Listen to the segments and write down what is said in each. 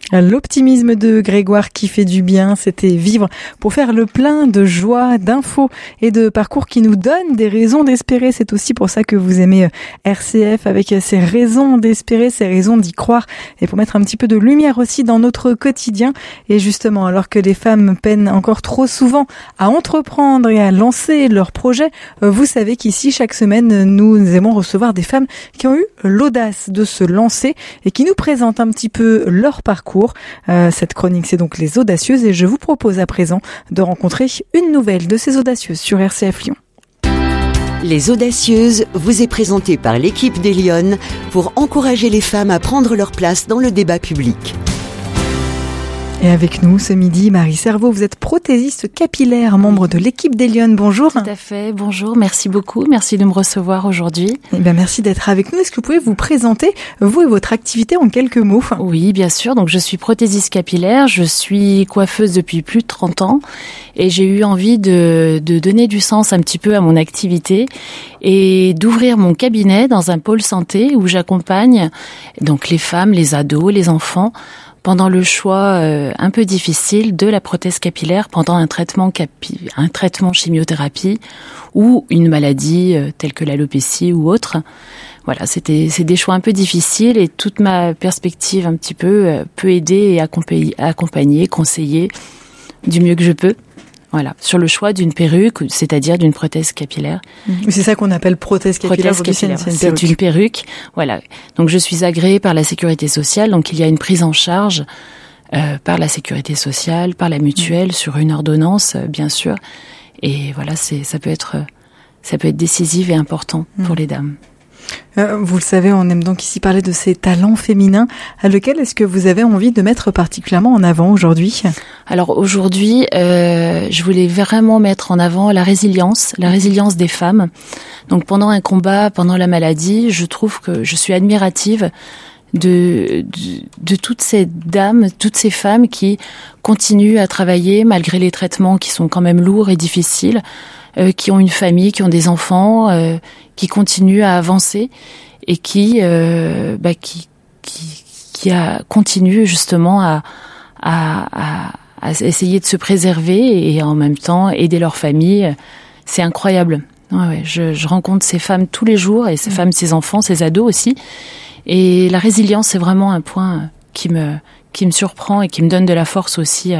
L'optimisme de Grégoire qui fait du bien, c'était vivre pour faire le plein de joie, d'infos et de parcours qui nous donnent des raisons d'espérer. C'est aussi pour ça que vous aimez RCF, avec ces raisons d'espérer, ces raisons d'y croire et pour mettre un petit peu de lumière aussi dans notre quotidien. Et justement, alors que les femmes peinent encore trop souvent à entreprendre et à lancer leurs projets, vous savez qu'ici, chaque semaine, nous aimons recevoir des femmes qui ont eu l'audace de se lancer et qui nous présentent un petit peu leur parcours. Cette chronique, c'est donc les audacieuses et je vous propose à présent de rencontrer une nouvelle de ces audacieuses sur RCF Lyon. Les audacieuses vous est présentée par l'équipe des Lyonnes pour encourager les femmes à prendre leur place dans le débat public. Et avec nous ce midi, Marie Serveau, vous êtes prothésiste capillaire, membre de l'équipe des Lyonnes. Bonjour. Tout à fait, bonjour, merci beaucoup, merci de me recevoir aujourd'hui. Eh bien, merci d'être avec nous. Est-ce que vous pouvez vous présenter, vous et votre activité en quelques mots? Oui, bien sûr, donc je suis prothésiste capillaire, je suis coiffeuse depuis plus de 30 ans et j'ai eu envie de donner du sens un petit peu à mon activité et d'ouvrir mon cabinet dans un pôle santé où j'accompagne donc les femmes, les ados, les enfants pendant le choix un peu difficile de la prothèse capillaire pendant un traitement chimiothérapie ou une maladie telle que l'alopécie ou autre. Voilà, c'est des choix un peu difficiles et toute ma perspective un petit peu peut aider et accompagner, conseiller du mieux que je peux. Voilà, sur le choix d'une perruque, c'est-à-dire d'une prothèse capillaire. C'est ça qu'on appelle prothèse capillaire. C'est une perruque. Voilà. Donc je suis agréée par la sécurité sociale. Donc il y a une prise en charge par la sécurité sociale, par la mutuelle, sur une ordonnance, bien sûr. Et voilà, ça peut être décisif et important pour les dames. Vous le savez, on aime donc ici parler de ces talents féminins. Lequel est-ce que vous avez envie de mettre particulièrement en avant aujourd'hui ? Alors aujourd'hui, je voulais vraiment mettre en avant la résilience des femmes. Donc pendant un combat, pendant la maladie, je trouve que je suis admirative de toutes ces dames, toutes ces femmes qui continuent à travailler malgré les traitements qui sont quand même lourds et difficiles, qui ont une famille, qui ont des enfants, qui continuent à avancer et qui continuent justement à essayer de se préserver et en même temps aider leur famille. C'est incroyable. Ouais, je rencontre ces femmes tous les jours et ces femmes, ces enfants, ces ados aussi. Et la résilience, c'est vraiment un point qui me surprend et qui me donne de la force aussi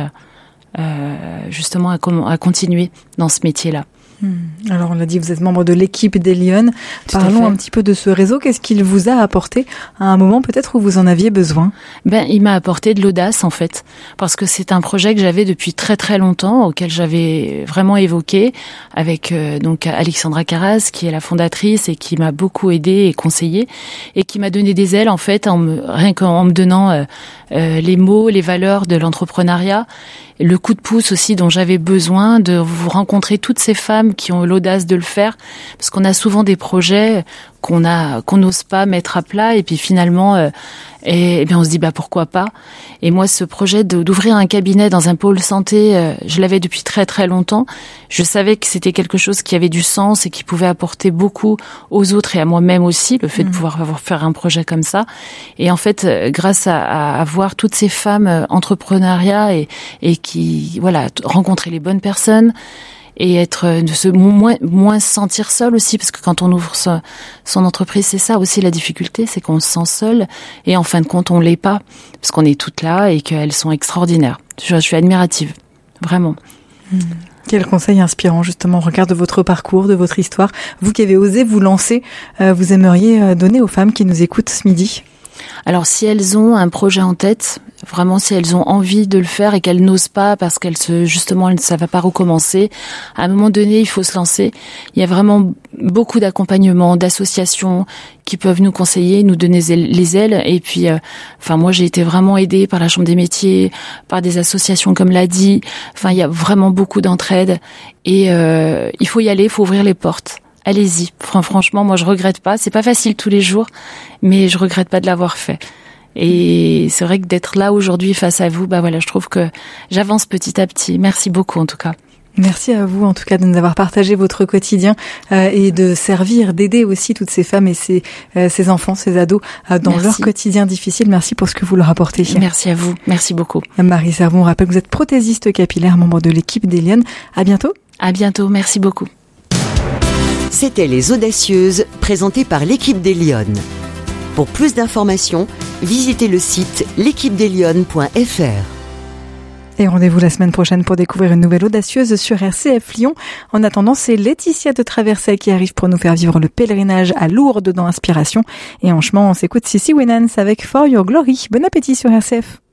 justement à continuer dans ce métier-là. Alors on l'a dit, vous êtes membre de l'équipe des Lyonnes. Parlons un petit peu de ce réseau. Qu'est-ce qu'il vous a apporté à un moment peut-être où vous en aviez besoin ? Il m'a apporté de l'audace en fait, parce que c'est un projet que j'avais depuis très très longtemps, auquel j'avais vraiment évoqué avec donc Alexandra Carras, qui est la fondatrice et qui m'a beaucoup aidée et conseillée et qui m'a donné des ailes en fait rien qu'en me donnant les mots, les valeurs de l'entrepreneuriat. Le coup de pouce aussi dont j'avais besoin de vous rencontrer toutes ces femmes qui ont l'audace de le faire, parce qu'on a souvent des projets qu'on n'ose pas mettre à plat et puis finalement et bien on se dit pourquoi pas. Et moi ce projet d'ouvrir un cabinet dans un pôle santé, je l'avais depuis très très longtemps. Je savais que c'était quelque chose qui avait du sens et qui pouvait apporter beaucoup aux autres et à moi-même aussi, le fait de pouvoir faire un projet comme ça. Et en fait grâce à voir toutes ces femmes entrepreneuriat et qui rencontrer les bonnes personnes et moins se sentir seul aussi, parce que quand on ouvre son entreprise, c'est ça aussi la difficulté, c'est qu'on se sent seul et en fin de compte on l'est pas, parce qu'on est toutes là et qu'elles sont extraordinaires. Je suis admirative, vraiment. Quel conseil inspirant justement au regard de votre parcours, de votre histoire, vous qui avez osé vous lancer, vous aimeriez donner aux femmes qui nous écoutent ce midi ? Alors si elles ont un projet en tête, vraiment si elles ont envie de le faire et qu'elles n'osent pas parce ça va pas recommencer, à un moment donné il faut se lancer. Il y a vraiment beaucoup d'accompagnement, d'associations qui peuvent nous conseiller, nous donner les ailes. Et puis, moi j'ai été vraiment aidée par la Chambre des métiers, par des associations comme l'ADI. Il y a vraiment beaucoup d'entraide et il faut y aller, il faut ouvrir les portes. Allez-y. Franchement, moi je regrette pas. C'est pas facile tous les jours, mais je regrette pas de l'avoir fait. Et c'est vrai que d'être là aujourd'hui face à vous, je trouve que j'avance petit à petit. Merci beaucoup en tout cas. Merci à vous en tout cas de nous avoir partagé votre quotidien et de servir, d'aider aussi toutes ces femmes et ces enfants, ces ados dans leur quotidien difficile. Merci pour ce que vous leur apportez. Merci à vous, merci beaucoup. Marie Servon, on rappelle que vous êtes prothésiste capillaire, membre de l'équipe des Lyonnes. À bientôt. À bientôt, merci beaucoup. C'était Les Audacieuses, présentées par l'équipe des Lyonnes. Pour plus d'informations, visitez le site l'équipedeslyonnes.fr. Et rendez-vous la semaine prochaine pour découvrir une nouvelle audacieuse sur RCF Lyon. En attendant, c'est Laetitia de Traversay qui arrive pour nous faire vivre le pèlerinage à Lourdes dans Inspiration. Et en chemin, on s'écoute Sissy Winans avec For Your Glory. Bon appétit sur RCF.